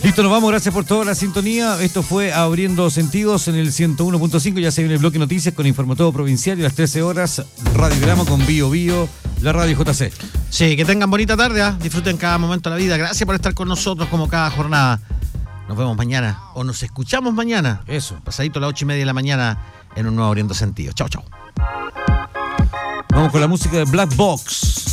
Listo, nos vamos, gracias por toda la sintonía. Esto fue Abriendo Sentidos en el 101.5. Ya se viene el bloque noticias con Informativo Provincial y a las 13 horas Radiograma con Bio Bio, la radio JC. Sí, que tengan bonita tarde, disfruten cada momento de la vida. Gracias por estar con nosotros como cada jornada. Nos vemos mañana, o nos escuchamos mañana. Eso. Pasadito a las 8:30 de la mañana en un nuevo Abriendo Sentidos. Chau, chau. Vamos con la música de Black Box.